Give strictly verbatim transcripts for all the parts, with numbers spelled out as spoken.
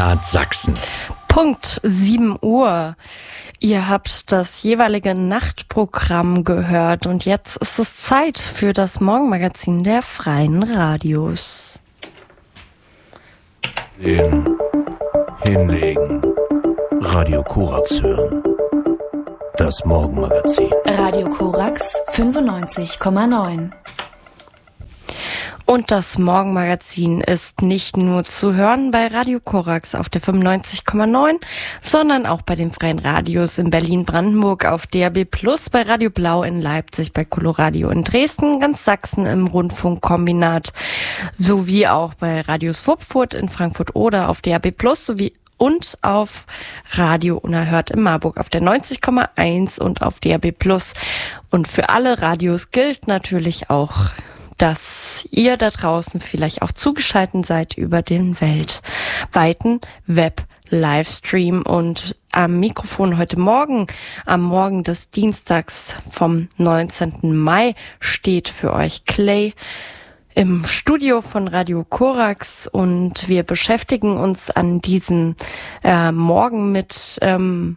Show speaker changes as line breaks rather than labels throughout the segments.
Kombinat Sachsen.
Punkt sieben Uhr. Ihr habt das jeweilige Nachtprogramm gehört und jetzt ist es Zeit für das Morgenmagazin der Freien Radios.
Den hinlegen. Radio Korax hören. Das Morgenmagazin.
Radio Korax fünfundneunzig Komma neun.
Und das Morgenmagazin ist nicht nur zu hören bei Radio Korax auf der fünfundneunzig Komma neun, sondern auch bei den Freien Radios in Berlin-Brandenburg auf D A B plus, bei Radio Blau in Leipzig, bei Coloradio in Dresden, ganz Sachsen im Rundfunkkombinat, sowie auch bei Radio Swupfurt in Frankfurt oder auf D A B plus, sowie und auf Radio Unerhört in Marburg auf der neunzig Komma eins und auf D A B plus. Und für alle Radios gilt natürlich auch, dass ihr da draußen vielleicht auch zugeschaltet seid über den weltweiten Web-Livestream. Und am Mikrofon heute Morgen, am Morgen des Dienstags vom neunzehnten Mai, steht für euch Clay im Studio von Radio Korax, und wir beschäftigen uns an diesem äh, Morgen mit ähm,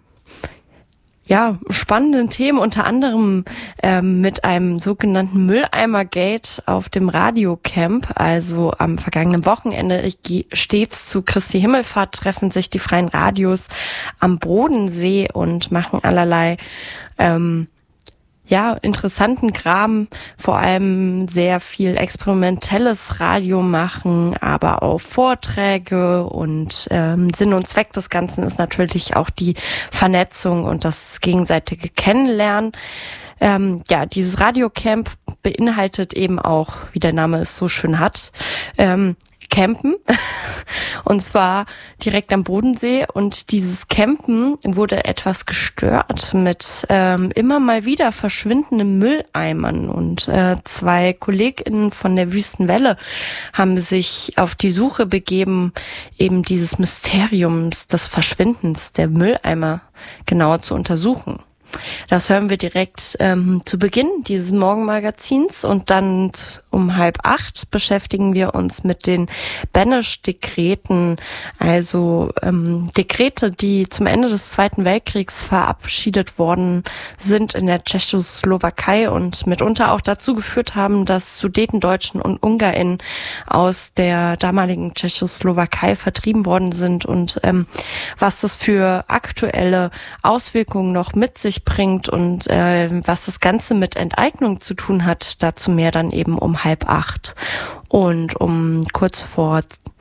ja, spannenden Themen, unter anderem ähm, mit einem sogenannten Mülleimer-Gate auf dem Radiocamp. Also am vergangenen Wochenende, ich gehe stets zu Christi Himmelfahrt, treffen sich die Freien Radios am Bodensee und machen allerlei ähm, ja, interessanten Kram, vor allem sehr viel experimentelles Radio machen, aber auch Vorträge, und ähm, Sinn und Zweck des Ganzen ist natürlich auch die Vernetzung und das gegenseitige Kennenlernen. Ähm, ja, dieses Radiocamp beinhaltet eben auch, wie der Name es so schön hat, ähm, Campen, und zwar direkt am Bodensee. Und dieses Campen wurde etwas gestört mit ähm, immer mal wieder verschwindenden Mülleimern, und äh, zwei KollegInnen von der Wüstenwelle haben sich auf die Suche begeben, eben dieses Mysteriums des Verschwindens der Mülleimer genauer zu untersuchen. Das hören wir direkt ähm, zu Beginn dieses Morgenmagazins, und dann um halb acht beschäftigen wir uns mit den Beneš-Dekreten, also ähm, Dekrete, die zum Ende des Zweiten Weltkriegs verabschiedet worden sind in der Tschechoslowakei und mitunter auch dazu geführt haben, dass Sudetendeutschen und UngarInnen aus der damaligen Tschechoslowakei vertrieben worden sind, und ähm, was das für aktuelle Auswirkungen noch mit sich bringt und äh, was das Ganze mit Enteignung zu tun hat, dazu mehr dann eben um halb acht. Und um kurz vor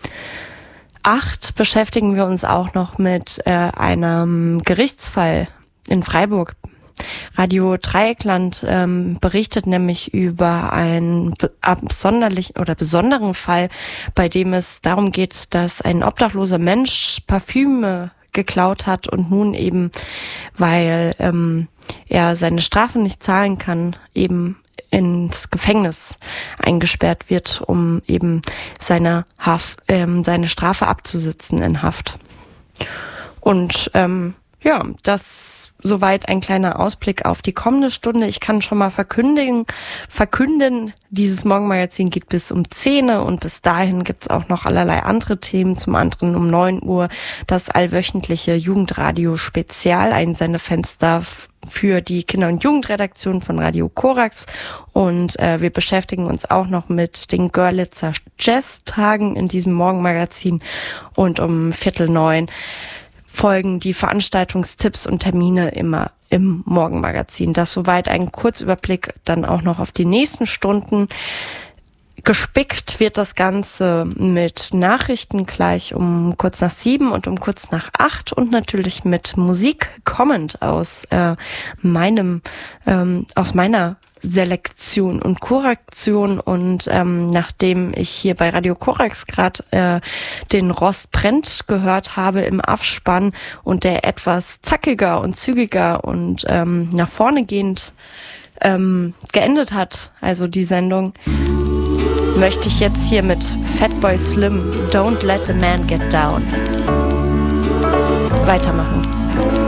acht beschäftigen wir uns auch noch mit äh, einem Gerichtsfall in Freiburg. Radio Dreieckland ähm, berichtet nämlich über einen absonderlichen oder besonderen Fall, bei dem es darum geht, dass ein obdachloser Mensch Parfüme geklaut hat und nun eben, weil ähm, er seine Strafe nicht zahlen kann, eben ins Gefängnis eingesperrt wird, um eben seine Haft, ähm, seine Strafe abzusitzen in Haft. Und ähm, ja, das soweit ein kleiner Ausblick auf die kommende Stunde. Ich kann schon mal verkündigen, verkünden, dieses Morgenmagazin geht bis um zehn, und bis dahin gibt's auch noch allerlei andere Themen. Zum anderen um neun Uhr das allwöchentliche Jugendradio-Spezial, ein Sendefenster für die Kinder- und Jugendredaktion von Radio Korax. Und äh, wir beschäftigen uns auch noch mit den Görlitzer Jazz-Tagen in diesem Morgenmagazin. Und um Viertel neun folgen die Veranstaltungstipps und Termine immer im Morgenmagazin. Das soweit ein Kurzüberblick dann auch noch auf die nächsten Stunden. Gespickt wird das Ganze mit Nachrichten gleich um kurz nach sieben und um kurz nach acht und natürlich mit Musik kommend aus äh, meinem ähm, aus meiner Selektion und Korrektion. Und ähm, nachdem ich hier bei Radio Korax gerade äh, den Rost brennt gehört habe im Abspann und der etwas zackiger und zügiger und ähm, nach vorne gehend ähm, geendet hat, also die Sendung, möchte ich jetzt hier mit Fatboy Slim, Don't Let the Man Get Down, weitermachen.